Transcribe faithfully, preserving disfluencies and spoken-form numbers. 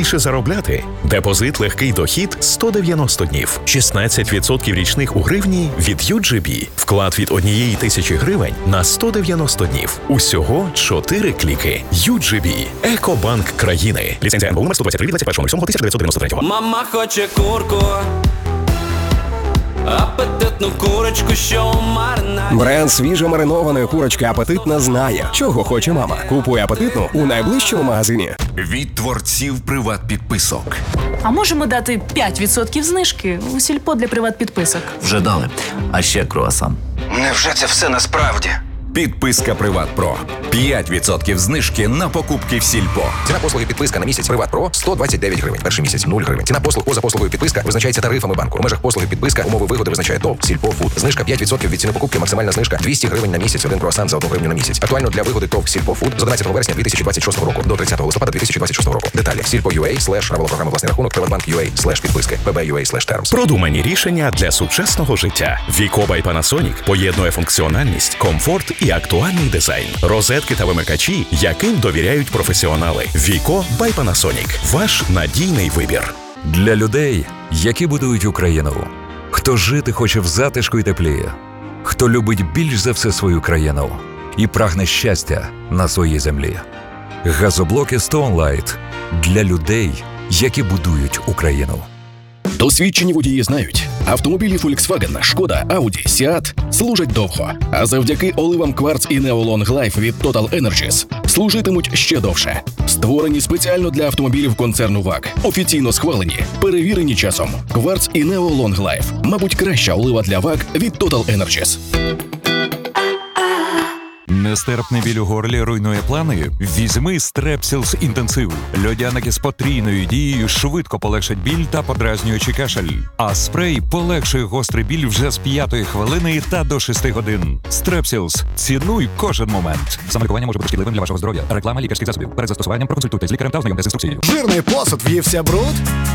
більше заробляти? Депозит легкий дохід сто дев'яносто днів. шістнадцять відсотків річних у гривні від ю джі бі. Вклад від однієї тисячі гривень на сто дев'яносто днів. Усього чотири кліки. ю джі бі. Екобанк країни. Ліцензія ен бе у номер сто двадцять три від двадцять першого лютого тисяча дев'ятсот дев'яносто третього. Мама хоче курку, апетитну курочку, що у маринаді. Бренд свіжо маринованої курочки «Апетитна» знає, чого хоче мама. Купуй «Апетитну» у найближчому магазині. Від творців приват-підписок. А можемо дати п'ять відсотків знижки у сільпо для приват-підписок? Вже дали. А ще круасан. Невже це все насправді? Підписка Приват Про. п'ять відсотків знижки на покупки в Сільпо. Ціна послуги підписка на місяць Приват Про сто двадцять дев'ять гривень. Перший місяць нуль гривень. Ціна послуг поза послугою підписка визначається тарифами банку. У межах послуги підписка умови вигоди визначає ТОВ Сільпо Фуд. Знижка п'ять відсотків від ціни покупки. Максимальна знижка двісті гривень на місяць. Один круасан за одну гривню на місяць. Актуально для вигоди ТОВ Сільпо Фуд з одинадцятого вересня дві тисячі двадцять шостого року до тридцятого листопада дві тисячі двадцять шостого року. Деталі сільпо.ua слеш правила програми власний рахунок приватбанк.ua слеш підписки pb.ua слеш terms. Продумані рішення для сучасного життя. Віко by Panasonic поєднує функціональність, комфорт і актуальний дизайн. Розетки та вимикачі, яким довіряють професіонали. Віко by Panasonic. Ваш надійний вибір. Для людей, які будують Україну. Хто жити хоче в затишку і теплі. Хто любить більш за все свою країну. І прагне щастя на своїй землі. Газоблоки Stone Light. Для людей, які будують Україну. Досвідчені водії знають, автомобілі Volkswagen, Шкода, Audi, Seat служать довго, а завдяки оливам Quartz і Neo Long Life від Total Energies служитимуть ще довше. Створені спеціально для автомобілів концерну ВАГ. Офіційно схвалені, перевірені часом. Quartz і Neo Long Life. Мабуть, краща олива для ВАГ від Total Energies. Нестерпний біль у горлі руйнує плани? Візьми Strepsils інтенсив. Льодяники з потрійною дією швидко полегшать біль та подразнюючий кашель. А спрей полегшує гострий біль вже з п'ятої хвилини та до шести годин. Strepsils. Цінуй кожен момент. Самолікування може бути шкідливим для вашого здоров'я. Реклама лікарських засобів. Перед застосуванням проконсультуйтесь з лікарем та ознайомтесь з інструкцією. Жирний посуд в'ївся бруд?